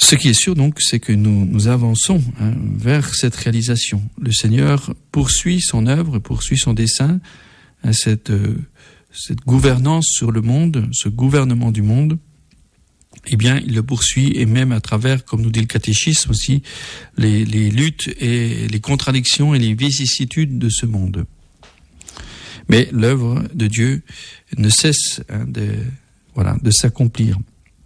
Ce qui est sûr donc, c'est que nous avançons vers cette réalisation. Le Seigneur poursuit son œuvre, poursuit son dessein, cette gouvernance sur le monde, ce gouvernement du monde. Eh bien, il le poursuit, et même à travers, comme nous dit le catéchisme aussi, les luttes et les contradictions et les vicissitudes de ce monde. Mais l'œuvre de Dieu ne cesse de s'accomplir.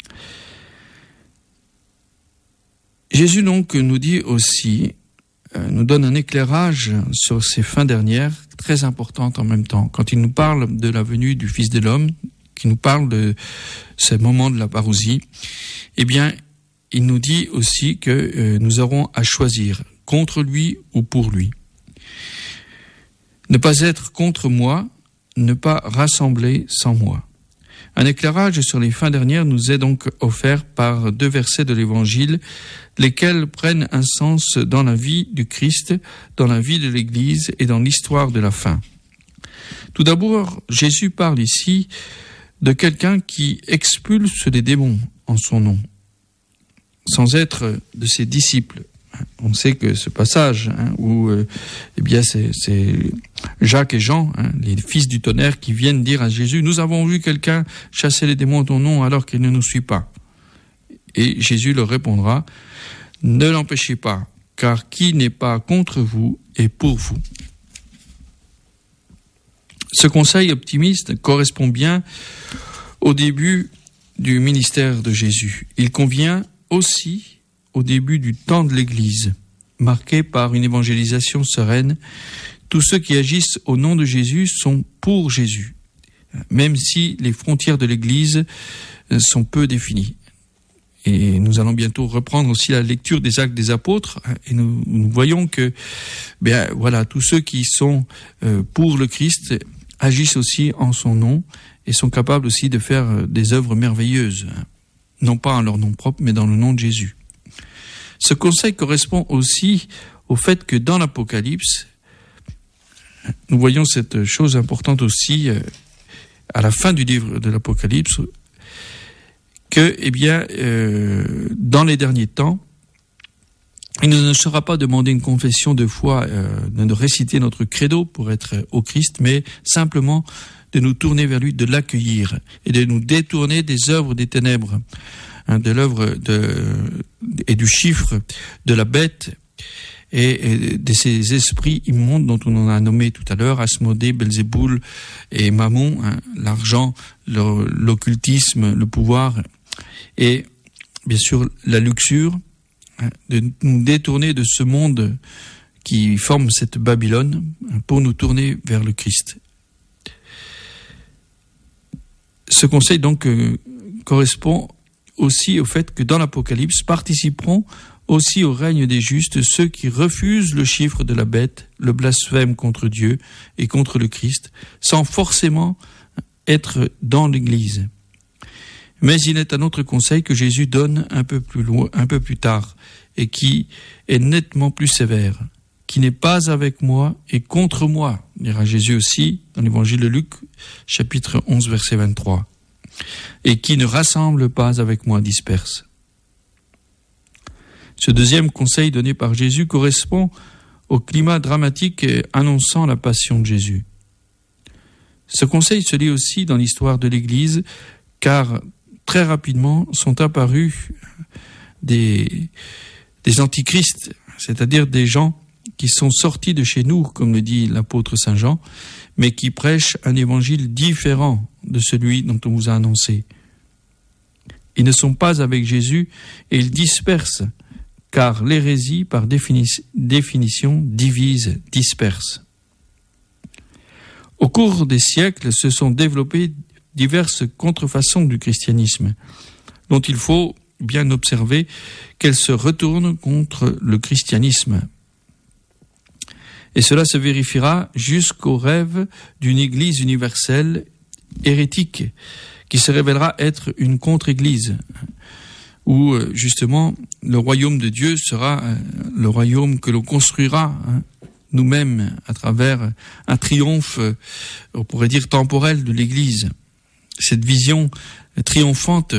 Jésus donc nous dit aussi, nous donne un éclairage sur ces fins dernières, très importantes en même temps. Quand il nous parle de la venue du Fils de l'homme, qui nous parle de ce moment de la parousie, eh bien, il nous dit aussi que nous aurons à choisir contre lui ou pour lui. Ne pas être contre moi, ne pas rassembler sans moi. Un éclairage sur les fins dernières nous est donc offert par 2 versets de l'Évangile, lesquels prennent un sens dans la vie du Christ, dans la vie de l'Église et dans l'histoire de la fin. Tout d'abord, Jésus parle ici de quelqu'un qui expulse des démons en son nom, sans être de ses disciples. On sait que ce passage où c'est Jacques et Jean, les fils du tonnerre, qui viennent dire à Jésus: nous avons vu quelqu'un chasser les démons en ton nom alors qu'il ne nous suit pas. Et Jésus leur répondra: ne l'empêchez pas, car qui n'est pas contre vous est pour vous. Ce conseil optimiste correspond bien au début du ministère de Jésus. Il convient aussi au début du temps de l'Église, marqué par une évangélisation sereine. Tous ceux qui agissent au nom de Jésus sont pour Jésus, même si les frontières de l'Église sont peu définies. Et nous allons bientôt reprendre aussi la lecture des Actes des Apôtres, et nous voyons que tous ceux qui sont pour le Christ agissent aussi en son nom et sont capables aussi de faire des œuvres merveilleuses, non pas en leur nom propre, mais dans le nom de Jésus. Ce conseil correspond aussi au fait que dans l'Apocalypse, nous voyons cette chose importante aussi à la fin du livre de l'Apocalypse, que dans les derniers temps, il ne sera pas demandé une confession de foi, de réciter notre credo pour être au Christ, mais simplement de nous tourner vers lui, de l'accueillir et de nous détourner des œuvres des ténèbres, de l'œuvre et du chiffre de la bête et de ces esprits immondes dont on en a nommé tout à l'heure, Asmodée, Belzéboul et Mammon, l'argent, l'occultisme, le pouvoir et bien sûr la luxure, de nous détourner de ce monde qui forme cette Babylone pour nous tourner vers le Christ. Ce conseil donc correspond aussi au fait que dans l'Apocalypse participeront aussi au règne des justes ceux qui refusent le chiffre de la bête, le blasphème contre Dieu et contre le Christ, sans forcément être dans l'Église. Mais il est un autre conseil que Jésus donne un peu plus tard, et qui est nettement plus sévère. Qui n'est pas avec moi et contre moi, dira Jésus aussi dans l'évangile de Luc, chapitre 11, verset 23. Et qui ne rassemble pas avec moi disperse. Ce deuxième conseil donné par Jésus correspond au climat dramatique annonçant la passion de Jésus. Ce conseil se lit aussi dans l'histoire de l'Église, car très rapidement sont apparus des antichrists, c'est-à-dire des gens qui sont sortis de chez nous, comme le dit l'apôtre Saint Jean, mais qui prêchent un évangile différent de celui dont on vous a annoncé. Ils ne sont pas avec Jésus et ils dispersent, car l'hérésie, par définition, divise, disperse. Au cours des siècles, se sont développées diverses contrefaçons du christianisme, dont il faut bien observer qu'elles se retournent contre le christianisme. Et cela se vérifiera jusqu'au rêve d'une Église universelle hérétique, qui se révélera être une contre-Église, où justement le royaume de Dieu sera le royaume que l'on construira nous-mêmes à travers un triomphe, on pourrait dire temporel, de l'Église. Cette vision triomphante